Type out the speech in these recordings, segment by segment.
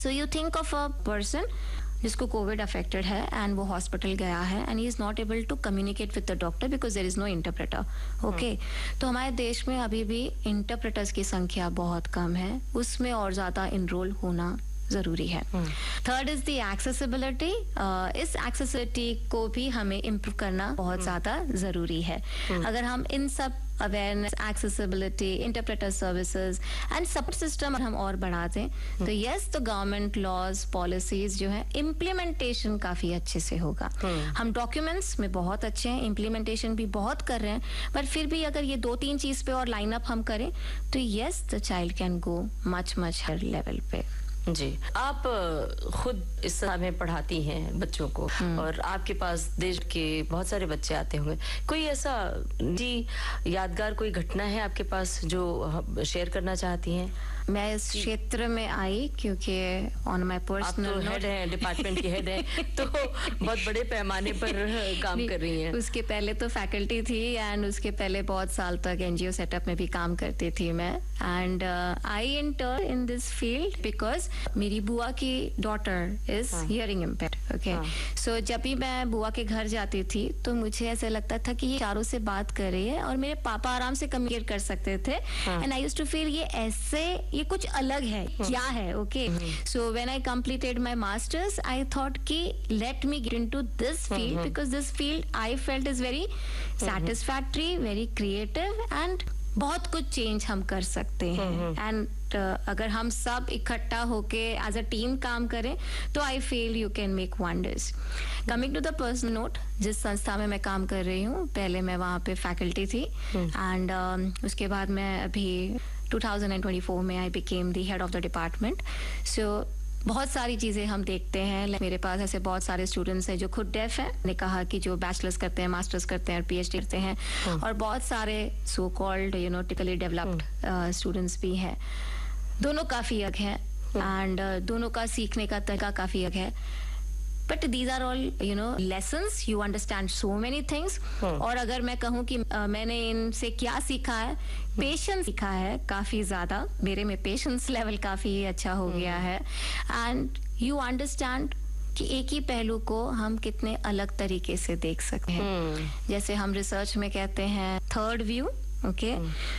So you think of a person जिसको Covid affected है and वो हॉस्पिटल गया है and he is not able to communicate with the doctor because there is no interpreter. Okay, तो हमारे देश में अभी भी इंटरप्रेटर्स की संख्या बहुत कम है, उसमें और ज्यादा इनरोल होना जरूरी है। Third is the accessibility. इस एक्सेसिबिलिटी को भी हमें इम्प्रूव करना बहुत ज्यादा जरूरी है। अगर हम इन सब awareness, accessibility, interpreter services and support system हम और बढ़ा दें तो यस, तो गवर्नमेंट लॉज पॉलिसीज जो है इम्प्लीमेंटेशन काफी अच्छे से होगा। हम डॉक्यूमेंट्स में बहुत अच्छे हैं, इम्प्लीमेंटेशन भी बहुत कर रहे हैं, पर फिर भी अगर ये 2-3 चीज पे और लाइन अप हम करें तो yes, the child can go much higher level पे। जी, आप खुद इस संस्था में पढ़ाती हैं बच्चों को और आपके पास देश के बहुत सारे बच्चे आते होंगे। कोई ऐसा जी यादगार कोई घटना है आपके पास जो शेयर करना चाहती हैं? मैं इस क्षेत्र में आई क्योंकि ऑन माय पर्सनल, आप तो हेड हैं, डिपार्टमेंट की हेड हैं, तो बहुत बड़े पैमाने पर काम कर रही हैं। उसके पहले तो फैकल्टी थी एंड उसके पहले बहुत साल तक एनजीओ सेटअप में भी काम करती थी मैं। And I enter in this field because मेरी बुआ की daughter is hearing impaired. Okay, सो जब भी मैं बुआ के घर जाती थी तो मुझे ऐसा लगता था कि ये चारों से बात कर रही है और मेरे पापा आराम से कम्युनिकेट कर सकते थे and I used to feel ये ऐसे, ये कुछ अलग है, क्या है। Okay, so when I completed my masters I thought कि let me get into this field because this field I felt is very satisfactory, very creative and बहुत कुछ चेंज हम कर सकते हैं। एंड अगर हम सब इकट्ठा होके एज अ टीम काम करें तो I feel you can make wonders. Coming to the personal note, जिस संस्था में मैं काम कर रही हूँ, पहले मैं वहाँ पे फैकल्टी थी एंड उसके बाद मैं अभी 2024 में I became the head of the department. सो बहुत सारी चीजें हम देखते हैं। मेरे पास ऐसे बहुत सारे स्टूडेंट्स हैं जो खुद डेफ हैं, ने कहा कि जो बैचलर्स करते हैं, मास्टर्स करते हैं और पीएचडी करते हैं, और बहुत सारे सो कॉल्ड टिकली डेवलप्ड स्टूडेंट्स भी हैं। दोनों काफी अलग हैं एंड दोनों का सीखने का तरीका काफी अलग है। But these are all lessons, you understand so many things. और अगर मैं कहूँ कि मैंने इनसे क्या सीखा है, पेशेंस सीखा है काफी ज्यादा। मेरे में पेशेंस लेवल काफी अच्छा हो गया है एंड यू अंडरस्टैंड कि एक ही पहलू को हम कितने अलग तरीके से देख सकते हैं। जैसे हम रिसर्च में कहते हैं third view. Okay,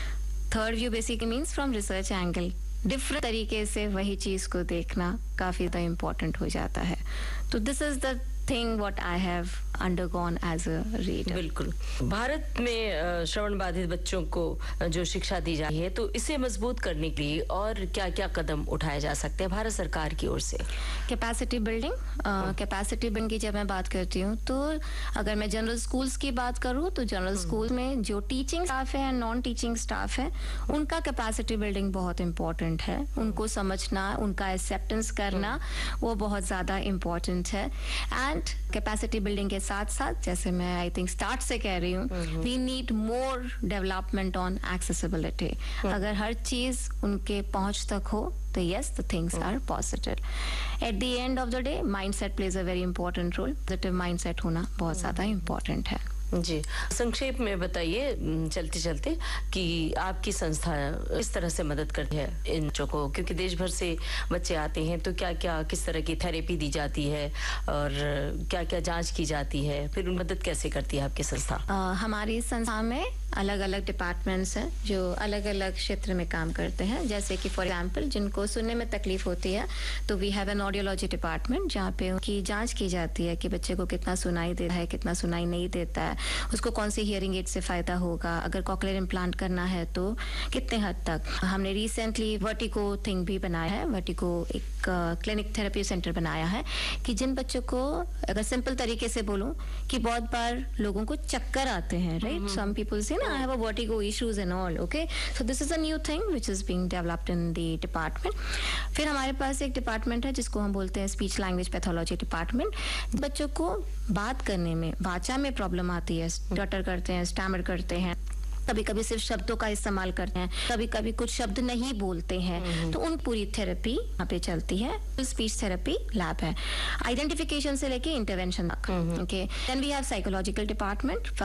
third view basically means from research angle, different तरीके से वही चीज को देखना काफी ज्यादा इम्पोर्टेंट हो जाता है। तो this is the thing what I have undergone as a reader. बिल्कुल। भारत में श्रवण बाधित बच्चों को जो शिक्षा दी जा रही है, तो इसे मजबूत करने के लिए और क्या क्या कदम उठाए जा सकते हैं भारत सरकार की ओर से? Capacity building. कैपेसिटी बिल्डिंग की जब मैं बात करती हूँ तो अगर मैं जनरल स्कूल्स की बात करूँ तो जनरल स्कूल में जो टीचिंग स्टाफ है, नॉन टीचिंग स्टाफ है, उनका कैपेसिटी बिल्डिंग बहुत इंपॉर्टेंट है। उनको समझना, उनका एक्सेप्टेंस करना, वो बहुत ज्यादा इंपॉर्टेंट है। एंड कैपेसिटी बिल्डिंग के साथ साथ, जैसे मैं आई थिंक स्टार्ट से कह रही हूँ, we need more development on accessibility. अगर हर चीज उनके पहुंच तक हो तो yes, the things are positive. At the end of the day mindset plays a very important role. Positive mindset होना बहुत ज्यादा इंपॉर्टेंट है। जी, संक्षेप में बताइए चलते चलते कि आपकी संस्था इस तरह से मदद करती है इन बच्चों को, क्योंकि देश भर से बच्चे आते हैं, तो क्या क्या किस तरह की थेरेपी दी जाती है और क्या क्या जांच की जाती है, फिर मदद कैसे करती है आपकी संस्था? हमारी संस्था में अलग अलग डिपार्टमेंट्स हैं जो अलग अलग क्षेत्र में काम करते हैं। जैसे कि फॉर एग्जाम्पल जिनको सुनने में तकलीफ होती है तो we have an audiology department जहाँ पे उनकी जांच की जाती है कि बच्चे को कितना सुनाई देता है, कितना सुनाई नहीं देता है, उसको कौन सी हियरिंग एड से फायदा होगा, अगर कॉकलियर इम्प्लांट करना है तो कितने हद तक। हमने रिसेंटली वर्टिगो थिंग भी बनाया है। वर्टिगो एक क्लिनिक थेरेपी सेंटर बनाया है कि जिन बच्चों को, अगर सिंपल तरीके से बोलूं, कि बहुत बार लोगों को चक्कर आते हैं, राइट, सम पीपल से I have a vertigo issues and all. Okay, so this is a new thing which is being developed in the department. फिर हमारे पास एक डिपार्टमेंट है जिसको हम बोलते हैं स्पीच लैंग्वेज पैथोलॉजी डिपार्टमेंट। बच्चों को बात करने में, वाचा में प्रॉब्लम आती है, स्टटर करते हैं, स्टैमर करते हैं, कभी कभी सिर्फ शब्दों का इस्तेमाल करते हैं, कभी कभी कुछ शब्द नहीं बोलते हैं, तो उन पूरी थेरेपी यहाँ पे चलती है। स्पीच थेरेपी लैब है, आइडेंटिफिकेशन से लेके इंटरवेंशन तक। Okay, then we have psychological department.